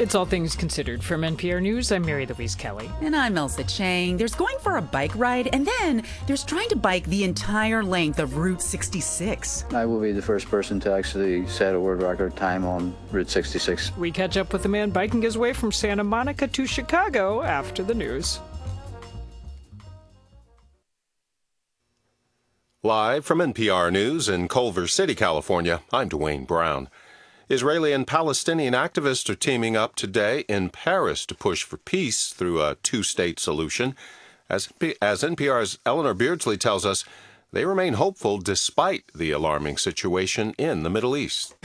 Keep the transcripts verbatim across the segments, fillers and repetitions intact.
It's All Things Considered from N P R News. I'm Mary Louise Kelly. And I'm Elsa Chang. There's going for a bike ride, and then there's trying to bike the entire length of Route sixty-six. I will be the first person to actually set a world record time on Route sixty-six. We catch up with the man biking his way from Santa Monica to Chicago after the news. Live from N P R News in Culver City, California, I'm Dwayne Brown. Israeli and Palestinian activists are teaming up today in Paris to push for peace through a two-state solution. As, as N P R's Eleanor Beardsley tells us, they remain hopeful despite the alarming situation in the Middle East.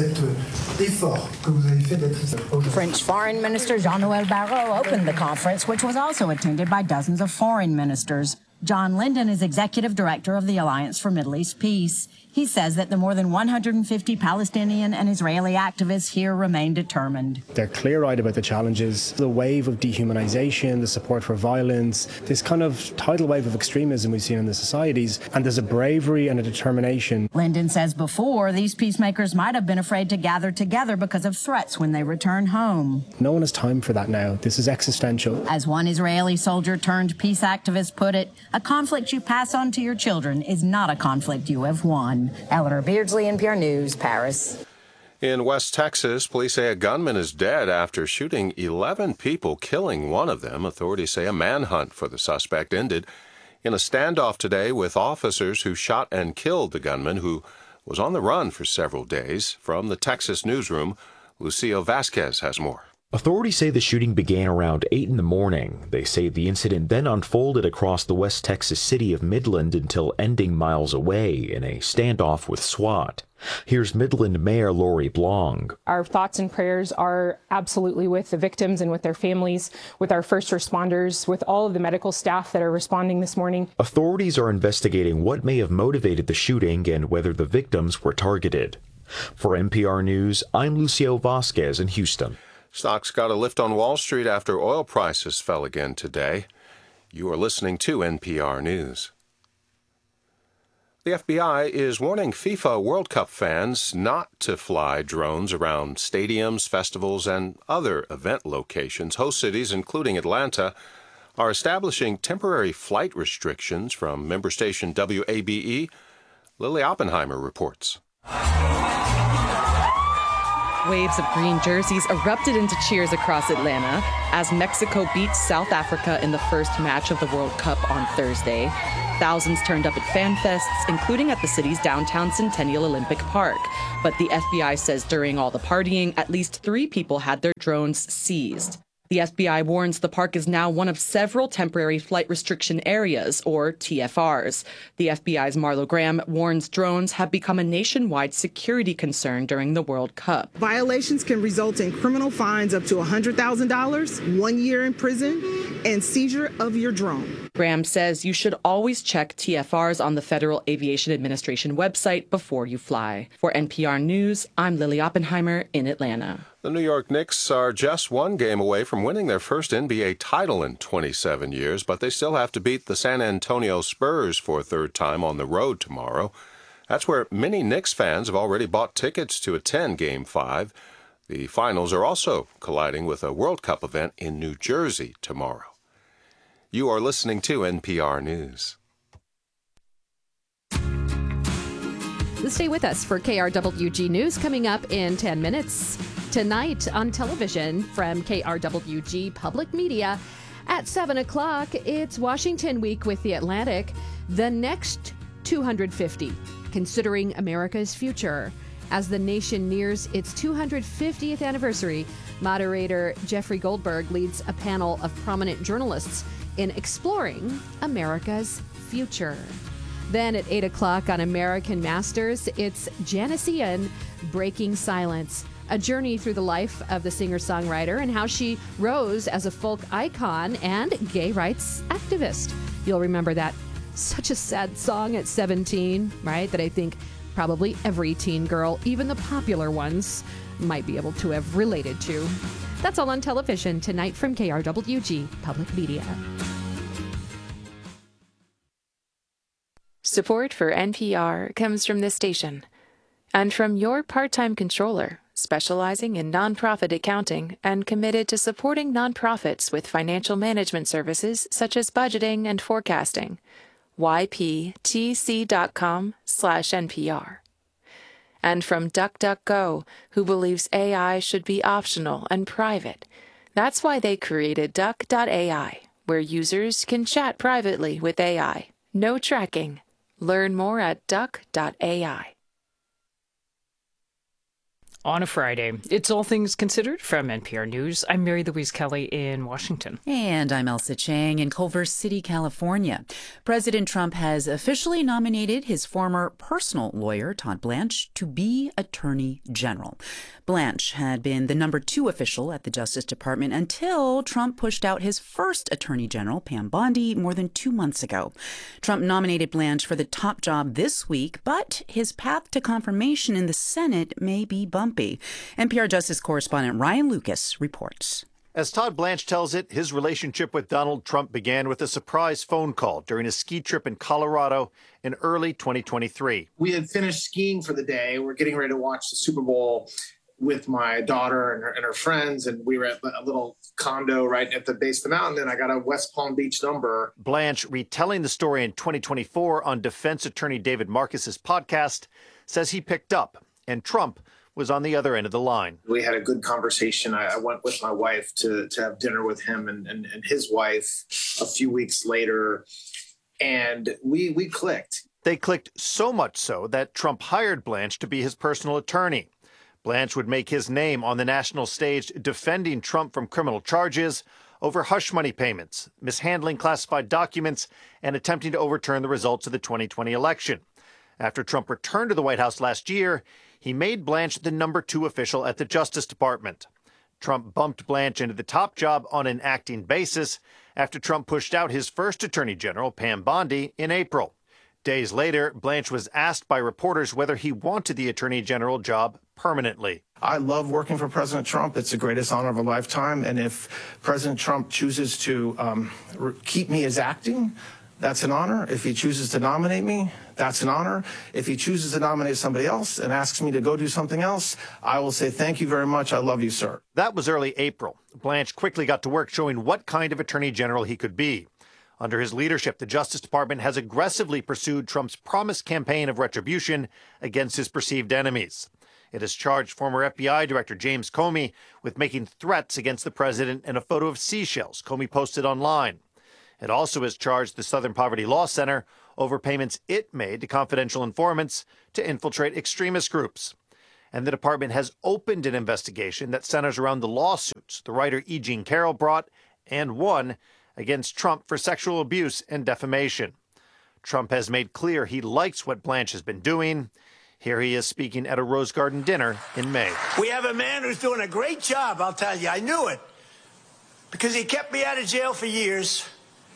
French Foreign Minister Jean-Noel Barrot opened the conference, which was also attended by dozens of foreign ministers. John Linden is executive director of the Alliance for Middle East Peace. He says that the more than one hundred fifty Palestinian and Israeli activists here remain determined. They're clear-eyed about the challenges, the wave of dehumanization, the support for violence, this kind of tidal wave of extremism we've seen in the societies, and there's a bravery and a determination. Linden says before, these peacemakers might have been afraid to gather together because of threats when they return home. No one has time for that now. This is existential. As one Israeli soldier turned peace activist put it, a conflict you pass on to your children is not a conflict you have won. Eleanor Beardsley, N P R News, Paris. In West Texas, police say a gunman is dead after shooting eleven people, killing one of them. Authorities say a manhunt for the suspect ended in a standoff today with officers who shot and killed the gunman, who was on the run for several days. From the Texas newsroom, Lucio Vasquez has more. Authorities say the shooting began around eight in the morning. They say the incident then unfolded across the West Texas city of Midland until ending miles away in a standoff with SWAT. Here's Midland Mayor Lori Blong. Our thoughts and prayers are absolutely with the victims and with their families, with our first responders, with all of the medical staff that are responding this morning. Authorities are investigating what may have motivated the shooting and whether the victims were targeted. For N P R News, I'm Lucio Vasquez in Houston. Stocks got a lift on Wall Street after oil prices fell again today. You are listening to N P R News. The F B I is warning FIFA World Cup fans not to fly drones around stadiums, festivals, and other event locations. Host cities, including Atlanta, are establishing temporary flight restrictions from member station W A B E. Lily Oppenheimer reports. Waves of green jerseys erupted into cheers across Atlanta as Mexico beat South Africa in the first match of the World Cup on Thursday. Thousands turned up at fan fests, including at the city's downtown Centennial Olympic Park. But the F B I says during all the partying, at least three people had their drones seized. The F B I warns the park is now one of several temporary flight restriction areas, or T F Rs. The F B I's Marlo Graham warns drones have become a nationwide security concern during the World Cup. Violations can result in criminal fines up to one hundred thousand dollars, one year in prison, and seizure of your drone. Graham says you should always check T F Rs on the Federal Aviation Administration website before you fly. For N P R News, I'm Lily Oppenheimer in Atlanta. The New York Knicks are just one game away from winning their first N B A title in twenty-seven years, but they still have to beat the San Antonio Spurs for a third time on the road tomorrow. That's where many Knicks fans have already bought tickets to attend Game five. The finals are also colliding with a World Cup event in New Jersey tomorrow. You are listening to N P R News. Stay with us for K R W G News coming up in ten minutes. Tonight on television from K R W G Public Media at seven o'clock, it's Washington Week with The Atlantic, the next two hundred fifty, considering America's future. As the nation nears its two hundred fiftieth anniversary, moderator Jeffrey Goldberg leads a panel of prominent journalists in exploring America's future. Then at eight o'clock on American Masters, it's Janice Ian, Breaking Silence, a journey through the life of the singer-songwriter and how she rose as a folk icon and gay rights activist. You'll remember that. Such a sad song at seventeen, right? That I think probably every teen girl, even the popular ones, might be able to have related to. That's all on television tonight from K R W G Public Media. Support for N P R comes from this station and from your part-time controller specializing in nonprofit accounting and committed to supporting nonprofits with financial management services such as budgeting and forecasting. Y P T C dot com slash N P R. And from DuckDuckGo, who believes A I should be optional and private. That's why they created Duck dot A I, where users can chat privately with A I. No tracking. Learn more at Duck dot A I. On a Friday, it's All Things Considered from N P R News. I'm Mary Louise Kelly in Washington. And I'm Elsa Chang in Culver City, California. President Trump has officially nominated his former personal lawyer, Todd Blanche, to be Attorney General. Blanche had been the number two official at the Justice Department until Trump pushed out his first Attorney General, Pam Bondi, more than two months ago. Trump nominated Blanche for the top job this week, but his path to confirmation in the Senate may be bumpy. N P R Justice correspondent Ryan Lucas reports. As Todd Blanche tells it, his relationship with Donald Trump began with a surprise phone call during a ski trip in Colorado in early twenty twenty-three. We had finished skiing for the day. We're getting ready to watch the Super Bowl with my daughter and her, and her friends, and we were at a little condo right at the base of the mountain, and I got a West Palm Beach number. Blanche, retelling the story in twenty twenty-four on defense attorney David Marcus's podcast, says he picked up, and Trump was on the other end of the line. We had a good conversation. I, I went with my wife to, to have dinner with him and, and, and his wife a few weeks later, and we we clicked. They clicked so much so that Trump hired Blanche to be his personal attorney. Blanche would make his name on the national stage defending Trump from criminal charges over hush money payments, mishandling classified documents, and attempting to overturn the results of the twenty twenty election. After Trump returned to the White House last year, he made Blanche the number two official at the Justice Department. Trump bumped Blanche into the top job on an acting basis after Trump pushed out his first Attorney General, Pam Bondi, in April. Days later, Blanche was asked by reporters whether he wanted the Attorney General job permanently. I love working for President Trump. It's the greatest honor of a lifetime. And if President Trump chooses to um, re- keep me as acting, that's an honor. If he chooses to nominate me, that's an honor. If he chooses to nominate somebody else and asks me to go do something else, I will say, thank you very much. I love you, sir. That was early April. Blanche quickly got to work showing what kind of Attorney General he could be. Under his leadership, the Justice Department has aggressively pursued Trump's promised campaign of retribution against his perceived enemies. It has charged former F B I Director James Comey with making threats against the president in a photo of seashells Comey posted online. It also has charged the Southern Poverty Law Center over payments it made to confidential informants to infiltrate extremist groups. And the department has opened an investigation that centers around the lawsuits the writer E. Jean Carroll brought and won against Trump for sexual abuse and defamation. Trump has made clear he likes what Blanche has been doing. Here he is speaking at a Rose Garden dinner in May. We have a man who's doing a great job, I'll tell you. I knew it. Because he kept me out of jail for years.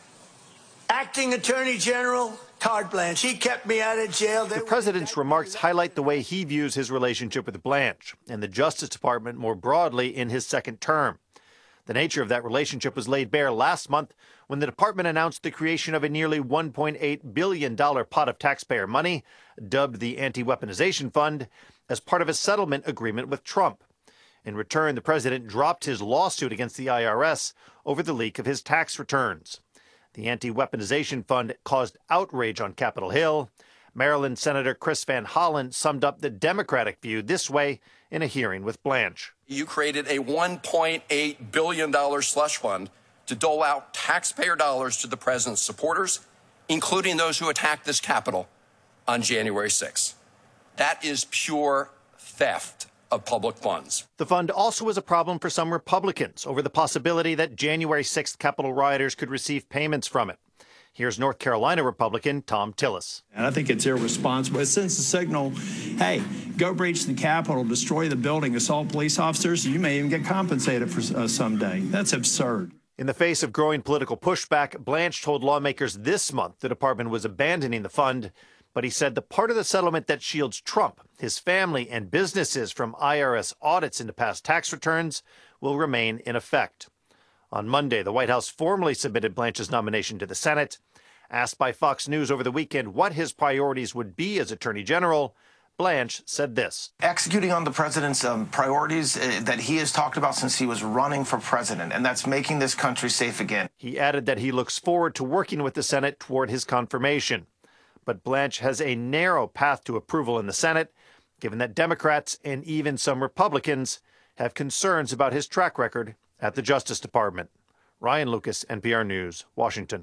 Acting Attorney General Todd Blanche. He kept me out of jail. The president's remarks highlight the way he views his relationship with Blanche and the Justice Department more broadly in his second term. The nature of that relationship was laid bare last month when the department announced the creation of a nearly one point eight billion dollars pot of taxpayer money, dubbed the Anti-Weaponization Fund, as part of a settlement agreement with Trump. In return, the president dropped his lawsuit against the I R S over the leak of his tax returns. The Anti-Weaponization Fund caused outrage on Capitol Hill. Maryland Senator Chris Van Hollen summed up the Democratic view this way in a hearing with Blanche. You created a one point eight billion dollars slush fund to dole out taxpayer dollars to the president's supporters, including those who attacked this Capitol on January sixth. That is pure theft of public funds. The fund also was a problem for some Republicans over the possibility that January sixth Capitol rioters could receive payments from it. Here's North Carolina Republican Tom Tillis. And I think it's irresponsible. It sends a signal, hey, go breach the Capitol, destroy the building, assault police officers. You may even get compensated for uh, someday. That's absurd. In the face of growing political pushback, Blanche told lawmakers this month the department was abandoning the fund. But he said the part of the settlement that shields Trump, his family, and businesses from I R S audits into past tax returns will remain in effect. On Monday, the White House formally submitted Blanche's nomination to the Senate. Asked by Fox News over the weekend what his priorities would be as Attorney General, Blanche said this. Executing on the president's um, priorities uh, that he has talked about since he was running for president, and that's making this country safe again. He added that he looks forward to working with the Senate toward his confirmation. But Blanche has a narrow path to approval in the Senate, given that Democrats and even some Republicans have concerns about his track record at the Justice Department. Ryan Lucas, N P R News, Washington.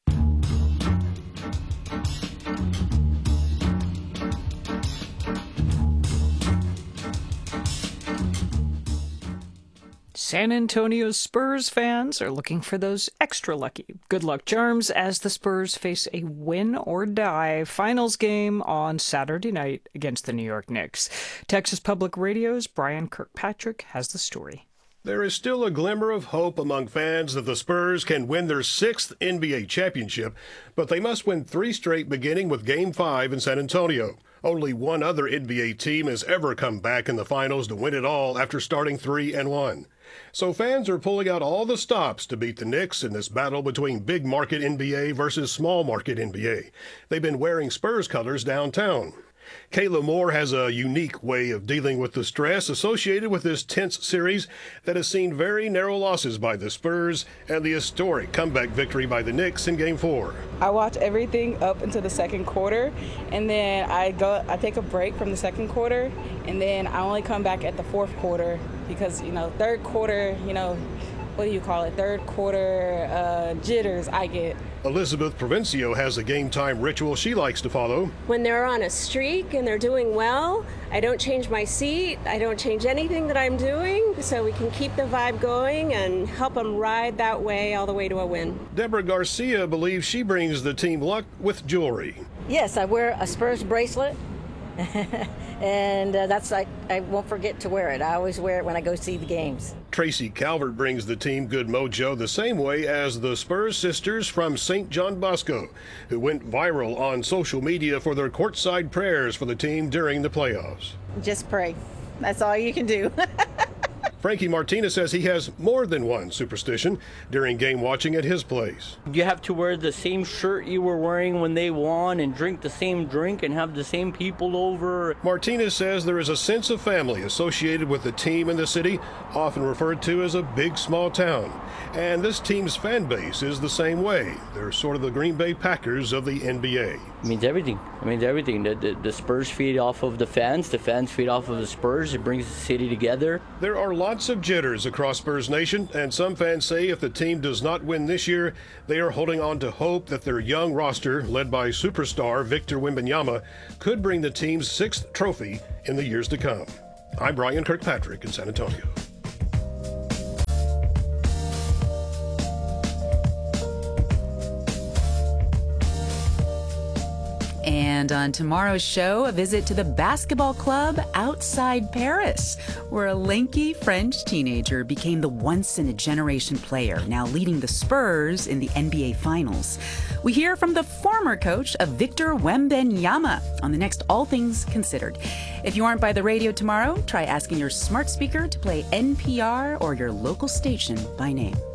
San Antonio Spurs fans are looking for those extra lucky good luck charms as the Spurs face a win-or-die finals game on Saturday night against the New York Knicks. Texas Public Radio's Brian Kirkpatrick has the story. There is still a glimmer of hope among fans that the Spurs can win their sixth N B A championship, but they must win three straight beginning with Game five in San Antonio. Only one other N B A team has ever come back in the finals to win it all after starting three and one. So fans are pulling out all the stops to beat the Knicks in this battle between big market N B A versus small market N B A. They've been wearing Spurs colors downtown. Kayla Moore has a unique way of dealing with the stress associated with this tense series that has seen very narrow losses by the Spurs and the historic comeback victory by the Knicks in Game four. I watch everything up until the second quarter, and then I go. I take a break from the second quarter, and then I only come back at the fourth quarter because, you know, third quarter, you know, what do you call it? Third quarter uh, jitters I get. Elizabeth Provencio has a game time ritual she likes to follow. When they're on a streak and they're doing well, I don't change my seat. I don't change anything that I'm doing, so we can keep the vibe going and help them ride that way all the way to a win. Deborah Garcia believes she brings the team luck with jewelry. Yes, I wear a Spurs bracelet. And uh, that's I, I won't forget to wear it. I always wear it when I go see the games. Tracy Calvert brings the team good mojo the same way as the Spurs sisters from Saint John Bosco, who went viral on social media for their courtside prayers for the team during the playoffs. Just pray. That's all you can do. Frankie Martinez says he has more than one superstition during game watching at his place. You have to wear the same shirt you were wearing when they won and drink the same drink and have the same people over. Martinez says there is a sense of family associated with the team and the city, often referred to as a big small town. And this team's fan base is the same way. They're sort of the Green Bay Packers of the N B A. It means everything. It means everything. The, the, the Spurs feed off of the fans. The fans feed off of the Spurs. It brings the city together. There are lots of jitters across Spurs Nation, and some fans say if the team does not win this year, they are holding on to hope that their young roster, led by superstar Victor Wembanyama, could bring the team's sixth trophy in the years to come. I'm Brian Kirkpatrick in San Antonio. And on tomorrow's show, a visit to the basketball club outside Paris, where a lanky French teenager became the once-in-a-generation player, now leading the Spurs in the N B A Finals. We hear from the former coach of Victor Wembanyama on the next All Things Considered. If you aren't by the radio tomorrow, try asking your smart speaker to play N P R or your local station by name.